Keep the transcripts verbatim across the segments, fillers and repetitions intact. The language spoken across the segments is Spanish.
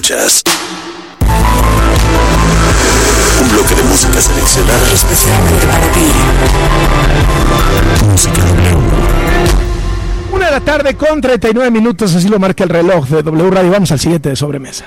escuchas un bloque de música seleccionada especialmente para ti. Música W. Una de la tarde con treinta y nueve minutos, así lo marca el reloj de W Radio. Vamos al siguiente de sobremesa.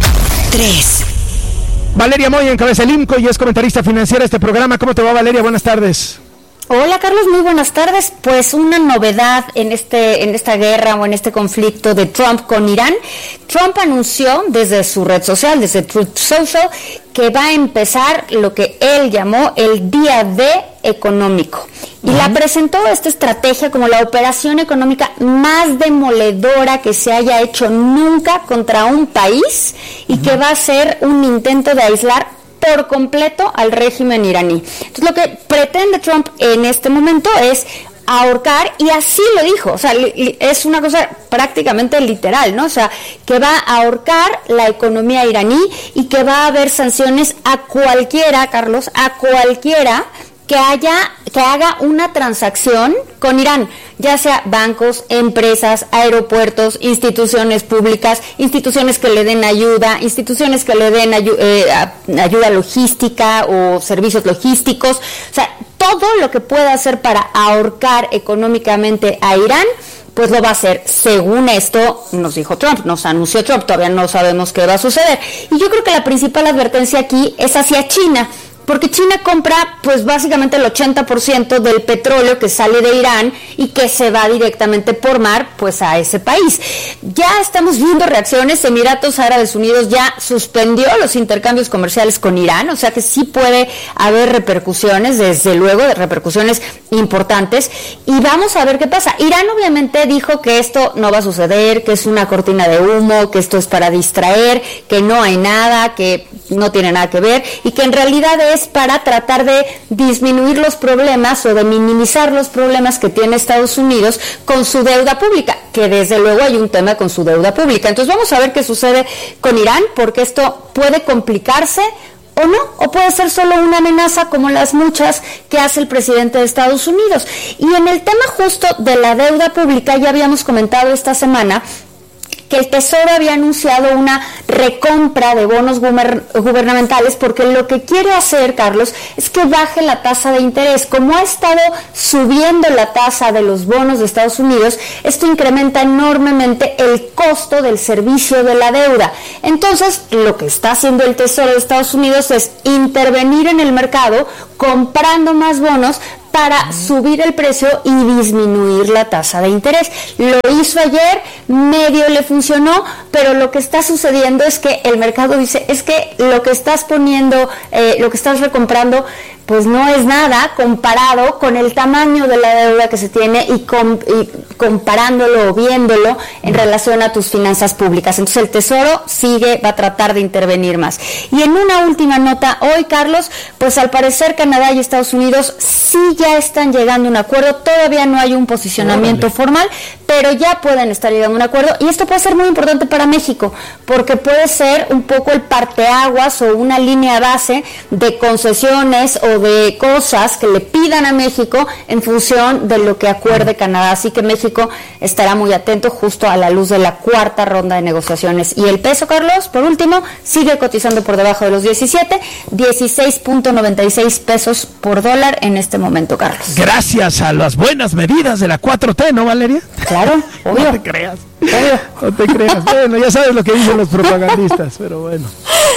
tres. Valeria Moya encabeza el I M C O y es comentarista financiera de este programa. ¿Cómo te va, Valeria? Buenas tardes. Hola Carlos, muy buenas tardes. Pues una novedad en este en esta guerra o en este conflicto de Trump con Irán. Trump anunció desde su red social, desde Truth Social, que va a empezar lo que él llamó el Día D económico. Y uh-huh. la presentó esta estrategia como la operación económica más demoledora que se haya hecho nunca contra un país y uh-huh. que va a ser un intento de aislar por completo al régimen iraní. Entonces lo que pretende Trump en este momento es ahorcar, y así lo dijo, o sea, es una cosa prácticamente literal, ¿no? O sea, que va a ahorcar la economía iraní y que va a haber sanciones a cualquiera, Carlos, a cualquiera que haya, que haga una transacción con Irán, ya sea bancos, empresas, aeropuertos, instituciones públicas, instituciones que le den ayuda, instituciones que le den ayu- eh, ayuda logística o servicios logísticos, o sea, todo lo que pueda hacer para ahorcar económicamente a Irán, pues lo va a hacer. Según esto nos dijo Trump, nos anunció Trump, todavía no sabemos qué va a suceder. Y yo creo que la principal advertencia aquí es hacia China, porque China compra pues básicamente el ochenta por ciento del petróleo que sale de Irán y que se va directamente por mar pues a ese país. Ya estamos viendo reacciones. Emiratos Árabes Unidos ya suspendió los intercambios comerciales con Irán, o sea que sí puede haber repercusiones, desde luego, de repercusiones importantes, y vamos a ver qué pasa. Irán obviamente dijo que esto no va a suceder, que es una cortina de humo, que esto es para distraer, que no hay nada, que no tiene nada que ver, y que en realidad es es para tratar de disminuir los problemas o de minimizar los problemas que tiene Estados Unidos con su deuda pública, que desde luego hay un tema con su deuda pública. Entonces vamos a ver qué sucede con Irán, porque esto puede complicarse o no, o puede ser solo una amenaza como las muchas que hace el presidente de Estados Unidos. Y en el tema justo de la deuda pública, ya habíamos comentado esta semana que el Tesoro había anunciado una recompra de bonos guber- gubernamentales, porque lo que quiere hacer, Carlos, es que baje la tasa de interés. Como ha estado subiendo la tasa de los bonos de Estados Unidos, esto incrementa enormemente el costo del servicio de la deuda. Entonces, lo que está haciendo el Tesoro de Estados Unidos es intervenir en el mercado comprando más bonos para subir el precio y disminuir la tasa de interés. Lo hizo ayer, medio le funcionó, pero lo que está sucediendo es que el mercado dice, es que lo que estás poniendo, eh, lo que estás recomprando, pues no es nada comparado con el tamaño de la deuda que se tiene y, com- y comparándolo o viéndolo en relación a tus finanzas públicas. Entonces el Tesoro sigue, va a tratar de intervenir más. Y en una última nota, hoy, Carlos, pues al parecer Canadá y Estados Unidos sí ya están llegando a un acuerdo. Todavía no hay un posicionamiento Órale. formal, pero ya pueden estar llegando a un acuerdo, y esto puede ser muy importante para México, porque puede ser un poco el parteaguas o una línea base de concesiones o de cosas que le pidan a México en función de lo que acuerde Canadá. Así que México estará muy atento justo a la luz de la cuarta ronda de negociaciones. Y el peso, Carlos, por último, sigue cotizando por debajo de los diecisiete, dieciséis punto noventa y seis pesos por dólar en este momento, Carlos. Gracias a las buenas medidas de la cuatro T, ¿no, Valeria? Claro, obvio. No te creas. Obvio. No te creas. Bueno, ya sabes lo que dicen los propagandistas, pero bueno.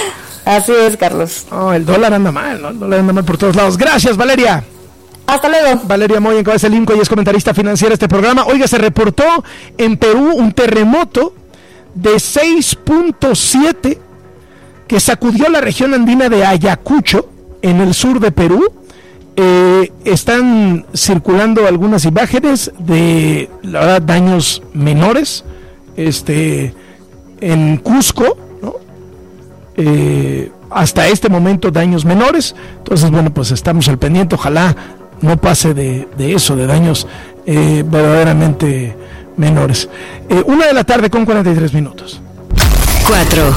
Así es, Carlos. Oh, el dólar anda mal, ¿no? El dólar anda mal por todos lados. Gracias, Valeria. Hasta luego. Valeria Moya encabeza el I M C O y es comentarista financiera de este programa. Oiga, se reportó en Perú un terremoto de seis punto siete que sacudió la región andina de Ayacucho, en el sur de Perú. Eh, están circulando algunas imágenes de, la verdad, daños menores este, en Cusco, ¿no? Eh, hasta este momento daños menores. Entonces, bueno, pues estamos al pendiente. Ojalá no pase de, de eso, de daños eh, verdaderamente menores. Eh, una de la tarde con cuarenta y tres minutos. Cuatro.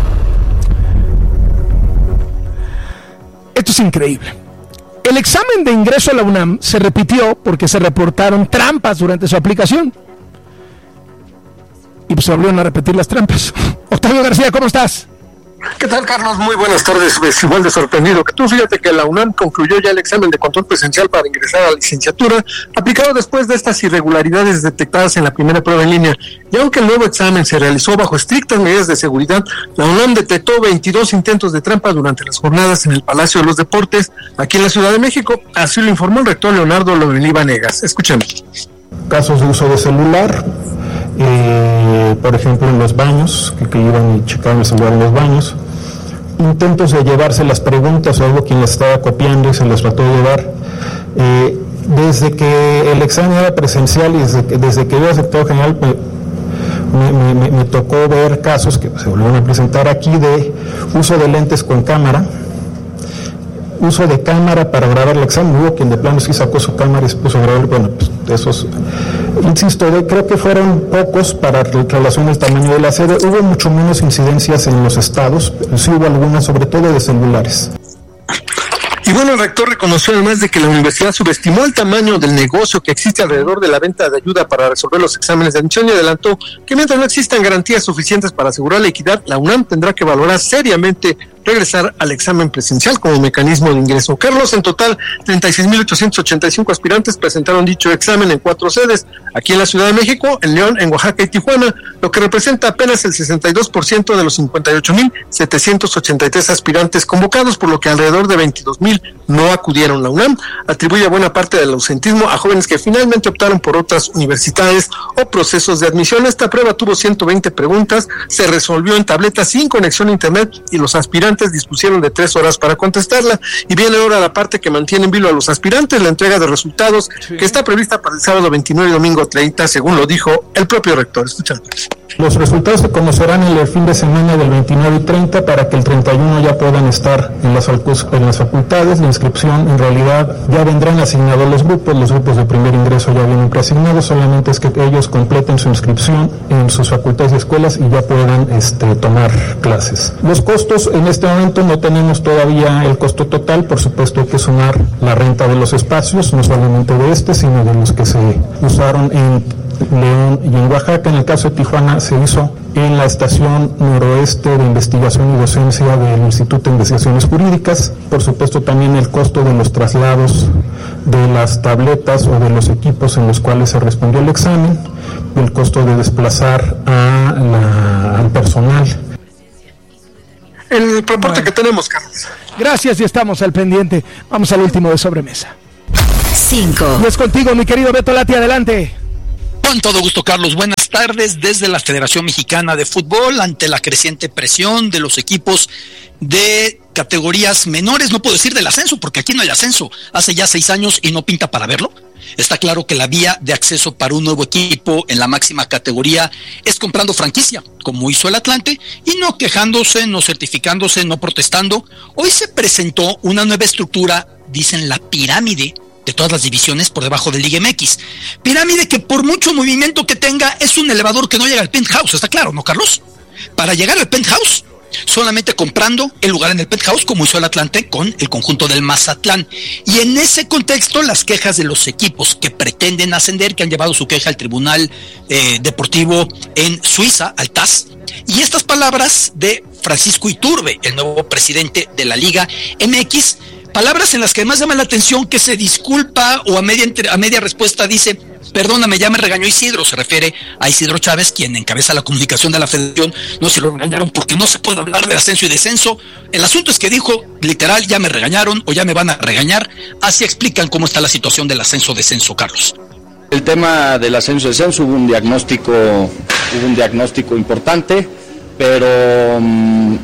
Esto es increíble. El examen de ingreso a la UNAM se repitió porque se reportaron trampas durante su aplicación. y pues se volvieron a repetir las trampas. Octavio García, ¿cómo estás? ¿Qué tal, Carlos? Muy buenas tardes. Es igual de sorprendido que tú. Fíjate que la UNAM concluyó ya el examen de control presencial para ingresar a la licenciatura, aplicado después de estas irregularidades detectadas en la primera prueba en línea. Y aunque el nuevo examen se realizó bajo estrictas medidas de seguridad, la UNAM detectó veintidós intentos de trampa durante las jornadas en el Palacio de los Deportes, aquí en la Ciudad de México. Así lo informó el rector Leonardo Lomelí Vanegas. Escuchemos. Casos de uso de celular, eh, por ejemplo en los baños, que, que iban y checaban el celular en los baños, intentos de llevarse las preguntas o algo quien las estaba copiando y se las trató de llevar. Eh, desde que el examen era presencial y desde que, desde que yo era secretario general, me, me, me, me tocó ver casos que se volvieron a presentar aquí de uso de lentes con cámara, uso de cámara para grabar el examen. Hubo quien de plano sí sacó su cámara y se puso a grabar. Bueno, pues esos, insisto, de, creo que fueron pocos para relación al tamaño de la sede. Hubo mucho menos incidencias en los estados, pero sí hubo algunas, sobre todo de celulares. Y bueno, el rector reconoció además de que la universidad subestimó el tamaño del negocio que existe alrededor de la venta de ayuda para resolver los exámenes de admisión y adelantó que mientras no existan garantías suficientes para asegurar la equidad, la UNAM tendrá que valorar seriamente regresar al examen presencial como mecanismo de ingreso. Carlos, en total, treinta y seis mil ochocientos ochenta y cinco aspirantes presentaron dicho examen en cuatro sedes, aquí en la Ciudad de México, en León, en Oaxaca y Tijuana, lo que representa apenas el sesenta y dos por ciento de los cincuenta y ocho mil setecientos ochenta y tres aspirantes convocados, por lo que alrededor de veintidós mil no acudieron. La UNAM atribuye buena parte del ausentismo a jóvenes que finalmente optaron por otras universidades o procesos de admisión. Esta prueba tuvo ciento veinte preguntas, se resolvió en tabletas sin conexión a internet y los aspirantes dispusieron de tres horas para contestarla. Y viene ahora la parte que mantiene en vilo a los aspirantes, la entrega de resultados, sí, que está prevista para el sábado veintinueve y domingo treinta, según lo dijo el propio rector. Escuchamos. Los resultados se conocerán en el fin de semana del veintinueve y treinta para que el treinta y uno ya puedan estar en las, en las facultades. La inscripción, en realidad, ya vendrán asignados los grupos, los grupos de primer ingreso ya vienen preasignados, solamente es que ellos completen su inscripción en sus facultades y escuelas y ya puedan este, tomar clases. Los costos, en este momento no tenemos todavía el costo total, por supuesto hay que sumar la renta de los espacios, no solamente de este, sino de los que se usaron en León y en Oaxaca. En el caso de Tijuana se hizo en la estación noroeste de investigación y docencia del Instituto de Investigaciones Jurídicas. Por supuesto también el costo de los traslados de las tabletas o de los equipos en los cuales se respondió el examen, el costo de desplazar a la, al personal. El reporte bueno, que tenemos, Carlos. Gracias y estamos al pendiente. Vamos al último de sobremesa. Cinco. Y es contigo, mi querido Beto Lati, adelante. Con todo gusto, Carlos. Buenas tardes desde la Federación Mexicana de Fútbol. Ante la creciente presión de los equipos de categorías menores, no puedo decir del ascenso, porque aquí no hay ascenso, hace ya seis años y no pinta para verlo. Está claro que la vía de acceso para un nuevo equipo en la máxima categoría es comprando franquicia, como hizo el Atlante, y no quejándose, no certificándose, no protestando. Hoy se presentó una nueva estructura, dicen la pirámide de todas las divisiones por debajo del Liga M X. Pirámide que por mucho movimiento que tenga es un elevador que no llega al penthouse, está claro, ¿no, Carlos? Para llegar al penthouse, solamente comprando el lugar en el penthouse, como hizo el Atlante con el conjunto del Mazatlán. Y en ese contexto, las quejas de los equipos que pretenden ascender, que han llevado su queja al Tribunal eh, Deportivo en Suiza, al T A S, y estas palabras de Francisco Iturbe, el nuevo presidente de la Liga M X, palabras en las que además llama la atención que se disculpa o a media, a media respuesta dice: perdóname, ya me regañó Isidro. Se refiere a Isidro Chávez, quien encabeza la comunicación de la federación. No se lo regañaron porque no se puede hablar de ascenso y descenso. El asunto es que dijo, literal, ya me regañaron o ya me van a regañar. Así explican cómo está la situación del ascenso-descenso, Carlos. El tema del ascenso-descenso, hubo un diagnóstico, hubo un diagnóstico importante, pero um,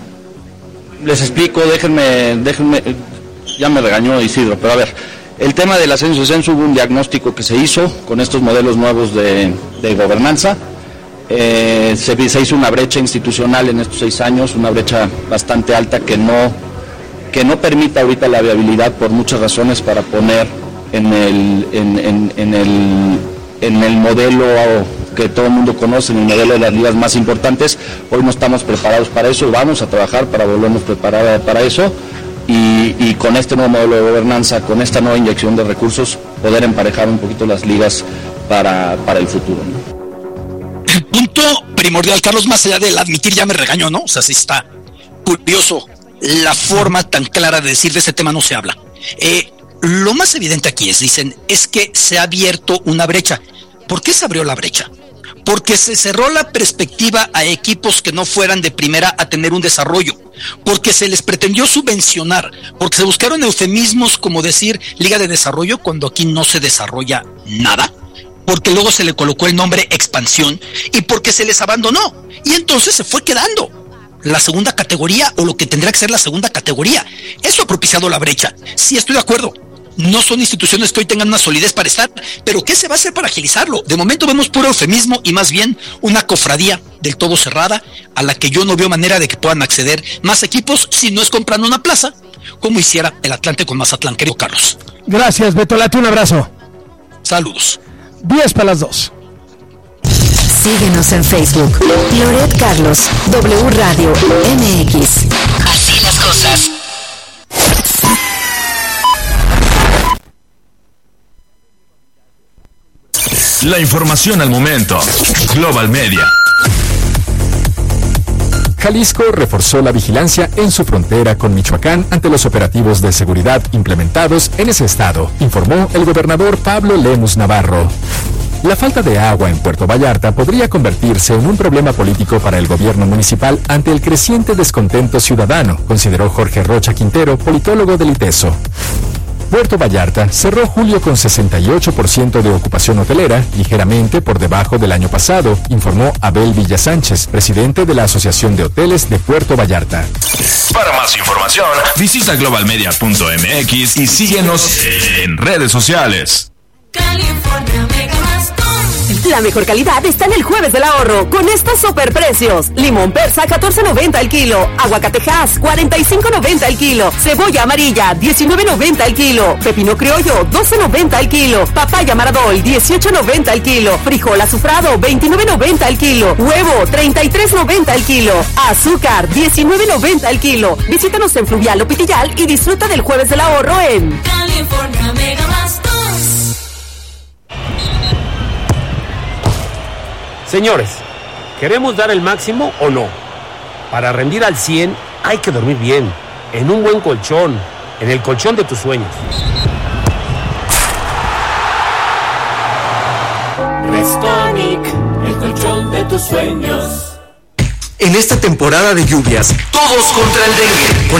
les explico, déjenme, déjenme, ya me regañó Isidro, pero a ver, el tema del ascenso-descenso, hubo un diagnóstico que se hizo con estos modelos nuevos de, de gobernanza. Eh, se, se hizo una brecha institucional en estos seis años, una brecha bastante alta que no, que no permite ahorita la viabilidad por muchas razones para poner en el, en, en, en el, en el modelo que todo el mundo conoce, en el modelo de las ligas más importantes. Hoy no estamos preparados para eso, vamos a trabajar para volvernos preparados para eso. Y, y con este nuevo modelo de gobernanza, con esta nueva inyección de recursos, poder emparejar un poquito las ligas para, para el futuro, ¿no? El punto primordial, Carlos, más allá del admitir, ya me regañó, ¿no? O sea, sí está curioso la forma tan clara de decir de ese tema no se habla. Eh, lo más evidente aquí es, dicen, es que se ha abierto una brecha. ¿Por qué se abrió la brecha? Porque se cerró la perspectiva a equipos que no fueran de primera a tener un desarrollo, porque se les pretendió subvencionar, porque se buscaron eufemismos como decir Liga de Desarrollo cuando aquí no se desarrolla nada, porque luego se le colocó el nombre expansión y porque se les abandonó y entonces se fue quedando la segunda categoría o lo que tendrá que ser la segunda categoría. Eso ha propiciado la brecha. Sí, estoy de acuerdo. No son instituciones que hoy tengan una solidez para estar, pero ¿qué se va a hacer para agilizarlo? De momento vemos puro eufemismo y más bien una cofradía del todo cerrada a la que yo no veo manera de que puedan acceder más equipos si no es comprando una plaza, como hiciera el Atlante con Mazatlán, querido Carlos. Gracias, Beto Lati, un abrazo. Saludos. diez para las dos. Síguenos en Facebook. Loret Carlos, W Radio M X. Así las cosas. La información al momento. Global Media. Jalisco reforzó la vigilancia en su frontera con Michoacán ante los operativos de seguridad implementados en ese estado, informó el gobernador Pablo Lemus Navarro. La falta de agua en Puerto Vallarta podría convertirse en un problema político para el gobierno municipal ante el creciente descontento ciudadano, consideró Jorge Rocha Quintero, politólogo del ITESO. Puerto Vallarta cerró julio con sesenta y ocho por ciento de ocupación hotelera, ligeramente por debajo del año pasado, informó Abel Villasánchez, presidente de la Asociación de Hoteles de Puerto Vallarta. Para más información, visita global media punto m x y síguenos en redes sociales. California Mega Más. La mejor calidad está en el Jueves del Ahorro, con estos super precios. Limón persa, catorce noventa el kilo. Aguacatejas, cuarenta y cinco noventa el kilo. Cebolla amarilla, diecinueve noventa el kilo. Pepino criollo, doce noventa el kilo. Papaya maradol, dieciocho noventa el kilo. Frijol azufrado, veintinueve noventa el kilo. Huevo, treinta y tres noventa el kilo. Azúcar, diecinueve noventa el kilo. Visítanos en Fluvial o Pitillal y disfruta del Jueves del Ahorro en California Mega Más. Señores, ¿queremos dar el máximo o no? Para rendir al cien hay que dormir bien, en un buen colchón, en el colchón de tus sueños. Restonic, el colchón de tus sueños. En esta temporada de lluvias, todos contra el dengue. Con